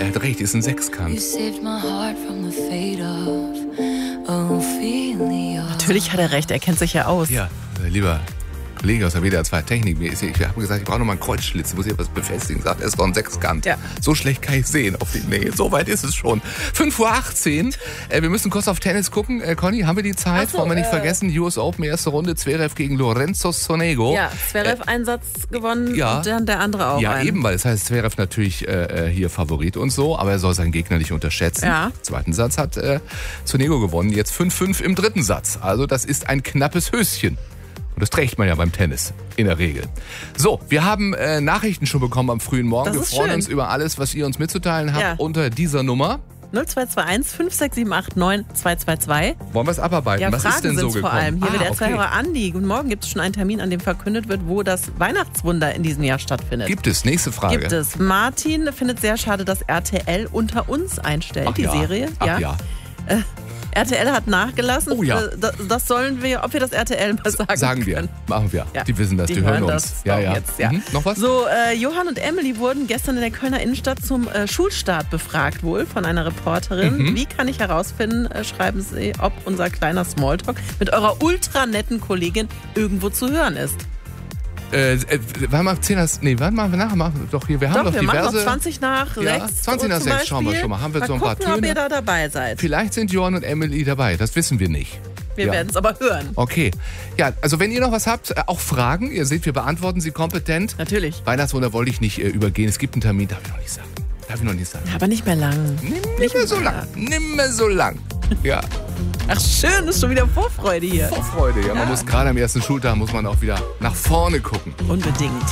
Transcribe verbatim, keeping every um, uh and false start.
Er hat recht, ist ein Sechskant. Natürlich hat er recht, er kennt sich ja aus. Ja, lieber Kollege aus der W D R zwei Technik, ich habe gesagt, ich brauche noch mal einen Kreuzschlitz, ich muss hier was befestigen, sagt, er ist doch ein Sechskant. Ja. So schlecht kann ich sehen auf die Nähe, so weit ist es schon. fünf Uhr achtzehn, äh, wir müssen kurz auf Tennis gucken. Äh, Conny, haben wir die Zeit? So, Wollen wir nicht äh, vergessen, U S Open, erste Runde, Zverev gegen Lorenzo Sonego. Ja, Zverev äh, einen Satz gewonnen ja, und dann der andere auch. Ja, einen. eben, weil das heißt, Zverev natürlich äh, hier Favorit und so, aber er soll seinen Gegner nicht unterschätzen. Ja. Zweiten Satz hat äh, Sonego gewonnen, jetzt fünf fünf im dritten Satz. Also das ist ein knappes Höschen. Und das trägt man ja beim Tennis, in der Regel. So, wir haben äh, Nachrichten schon bekommen am frühen Morgen. Das wir ist freuen schön. uns über alles, was ihr uns mitzuteilen habt Ja. unter dieser Nummer. null zwei zwei eins fünf sechs sieben acht neun zwei zwei zwei. Wollen wir es abarbeiten? Ja, was Fragen ist denn so sind's gekommen? vor allem. Hier ah, wird der okay. Zwei-Hörer Andi. Guten Morgen, gibt es schon einen Termin, an dem verkündet wird, wo das Weihnachtswunder in diesem Jahr stattfindet? Gibt es, nächste Frage. Gibt es. Martin findet sehr schade, dass R T L Unter uns einstellt, Ach die ja. Serie. Ach ja. ja. Äh, R T L hat nachgelassen. Oh ja. Das, das sollen wir, ob wir das R T L mal sagen Sagen wir, können. machen wir. Ja. Die wissen das, die, Die hören hören uns. das Ja, doch ja. jetzt, ja. Mhm. Noch was? So, äh, Johann und Emily wurden gestern in der Kölner Innenstadt zum äh, Schulstart befragt wohl von einer Reporterin. Mhm. Wie kann ich herausfinden, äh, schreiben Sie, ob unser kleiner Smalltalk mit eurer ultra netten Kollegin irgendwo zu hören ist? Äh, äh, warte mal, zehn, nee, warte mal, nachher machen wir doch hier, wir haben Doch, doch wir diverse... machen noch zwanzig nach Ja, sechs. zwanzig nach zum sechs, schauen wir Beispiel. schon mal. Haben wir mal so ein paar gucken, ob Töne? ihr da dabei seid. Vielleicht sind Johann und Emily dabei, das wissen wir nicht. Wir ja. werden es aber hören. Okay. Ja, also wenn ihr noch was habt, äh, auch Fragen, ihr seht, wir beantworten sie kompetent. Natürlich. Weihnachtswunder wollte ich nicht äh, übergehen. Es gibt einen Termin, darf ich noch nicht sagen. Darf ich noch nicht sagen. Aber nicht mehr lang. Nimm nicht mehr so lang. Nimm mehr so lang. Ja. Ach schön, ist schon wieder Vorfreude hier. Vorfreude, ja. Man Ja. muss gerade am ersten Schultag muss man auch wieder nach vorne gucken. Unbedingt.